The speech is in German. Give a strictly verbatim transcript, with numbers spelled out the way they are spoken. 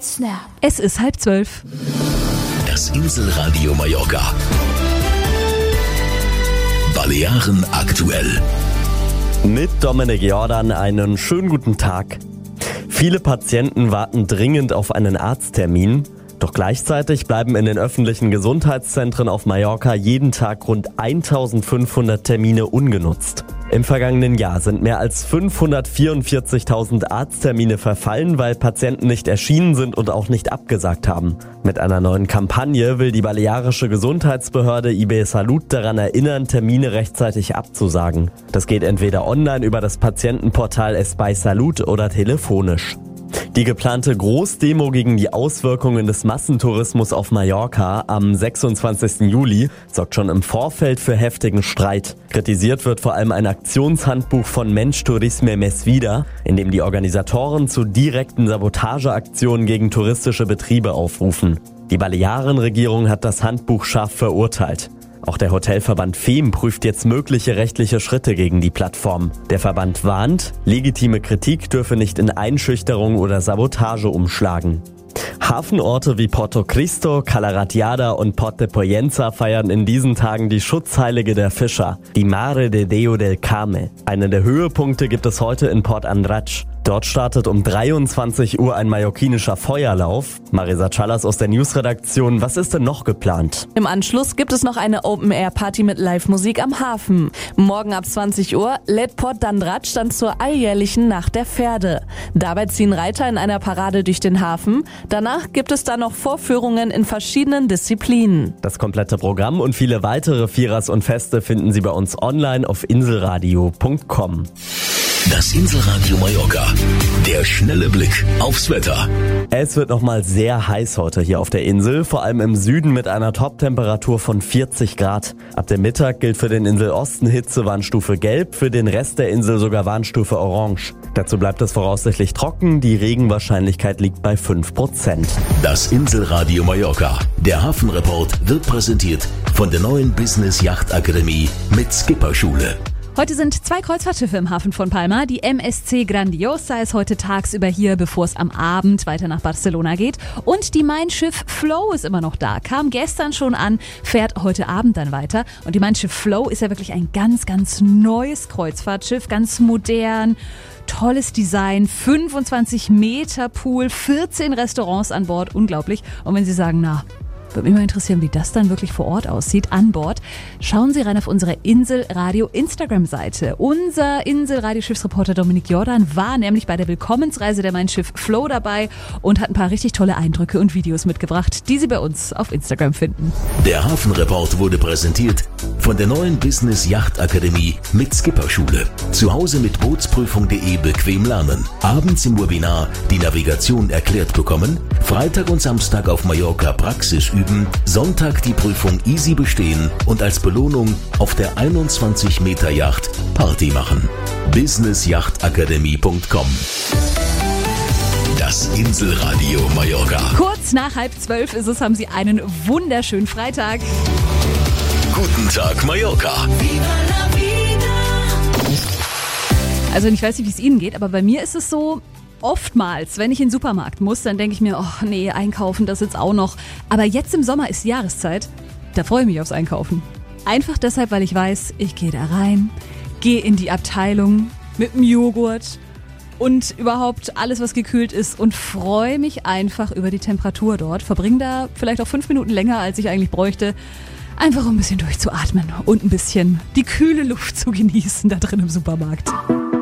Snap. Es ist halb zwölf. Das Inselradio Mallorca. Balearen aktuell. Mit Dominik Jordan einen schönen guten Tag. Viele Patienten warten dringend auf einen Arzttermin. Doch gleichzeitig bleiben in den öffentlichen Gesundheitszentren auf Mallorca jeden Tag rund eintausendfünfhundert Termine ungenutzt. Im vergangenen Jahr sind mehr als fünfhundertvierundvierzigtausend Arzttermine verfallen, weil Patienten nicht erschienen sind und auch nicht abgesagt haben. Mit einer neuen Kampagne will die balearische Gesundheitsbehörde I B Salud daran erinnern, Termine rechtzeitig abzusagen. Das geht entweder online über das Patientenportal Espai Salud oder telefonisch. Die geplante Großdemo gegen die Auswirkungen des Massentourismus auf Mallorca am sechsundzwanzigsten Juli sorgt schon im Vorfeld für heftigen Streit. Kritisiert wird vor allem ein Aktionshandbuch von Mensch Turisme Mes Vida, in dem die Organisatoren zu direkten Sabotageaktionen gegen touristische Betriebe aufrufen. Die Balearenregierung hat das Handbuch scharf verurteilt. Auch der Hotelverband F E M prüft jetzt mögliche rechtliche Schritte gegen die Plattform. Der Verband warnt, legitime Kritik dürfe nicht in Einschüchterung oder Sabotage umschlagen. Hafenorte wie Porto Cristo, Cala Ratllada und Port de Pollença feiern in diesen Tagen die Schutzheilige der Fischer, die Mare de Déu del Carme. Einen der Höhepunkte gibt es heute in Port Andratx. Dort startet um dreiundzwanzig Uhr ein mallorquinischer Feuerlauf. Marisa Chalas aus der Newsredaktion, was ist denn noch geplant? Im Anschluss gibt es noch eine Open-Air-Party mit Live-Musik am Hafen. Morgen ab zwanzig Uhr lädt Port d'Andratx dann zur alljährlichen Nacht der Pferde. Dabei ziehen Reiter in einer Parade durch den Hafen. Danach gibt es dann noch Vorführungen in verschiedenen Disziplinen. Das komplette Programm und viele weitere Vierers und Feste finden Sie bei uns online auf inselradio punkt com. Das Inselradio Mallorca. Der schnelle Blick aufs Wetter. Es wird nochmal sehr heiß heute hier auf der Insel, vor allem im Süden mit einer Top-Temperatur von vierzig Grad. Ab dem Mittag gilt für den Inselosten Hitzewarnstufe Gelb, für den Rest der Insel sogar Warnstufe Orange. Dazu bleibt es voraussichtlich trocken, die Regenwahrscheinlichkeit liegt bei fünf Prozent. Das Inselradio Mallorca. Der Hafenreport wird präsentiert von der neuen Business Yacht Akademie mit Skipperschule. Heute sind zwei Kreuzfahrtschiffe im Hafen von Palma. Die M S C Grandiosa ist heute tagsüber hier, bevor es am Abend weiter nach Barcelona geht. Und die Mein Schiff Flow ist immer noch da. Kam gestern schon an, fährt heute Abend dann weiter. Und die Mein Schiff Flow ist ja wirklich ein ganz, ganz neues Kreuzfahrtschiff. Ganz modern, tolles Design, fünfundzwanzig Meter Pool, vierzehn Restaurants an Bord. Unglaublich. Und wenn Sie sagen, na... würde mich mal interessieren, wie das dann wirklich vor Ort aussieht, an Bord. Schauen Sie rein auf unsere Inselradio Instagram-Seite. Unser Inselradio-Schiffsreporter Dominik Jordan war nämlich bei der Willkommensreise der Mein Schiff Flow dabei und hat ein paar richtig tolle Eindrücke und Videos mitgebracht, die Sie bei uns auf Instagram finden. Der Hafenreport wurde präsentiert von der neuen Business Yacht Akademie mit Skipperschule. Zu Hause mit Bootsprüfung punkt de bequem lernen. Abends im Webinar die Navigation erklärt bekommen. Freitag und Samstag auf Mallorca Praxis üben. Sonntag die Prüfung easy bestehen und als Belohnung auf der einundzwanzig Meter Yacht Party machen. business yacht akademie punkt com. Das Inselradio Mallorca. Kurz nach halb zwölf ist es, haben Sie einen wunderschönen Freitag. Guten Tag Mallorca. Also ich weiß nicht, wie es Ihnen geht, aber bei mir ist es so, oftmals, wenn ich in den Supermarkt muss, dann denke ich mir, oh nee, einkaufen, das jetzt auch noch. Aber jetzt im Sommer ist die Jahreszeit, da freue ich mich aufs Einkaufen. Einfach deshalb, weil ich weiß, ich gehe da rein, gehe in die Abteilung mit dem Joghurt und überhaupt alles, was gekühlt ist und freue mich einfach über die Temperatur dort. Verbringe da vielleicht auch fünf Minuten länger, als ich eigentlich bräuchte. Einfach um ein bisschen durchzuatmen und ein bisschen die kühle Luft zu genießen da drin im Supermarkt.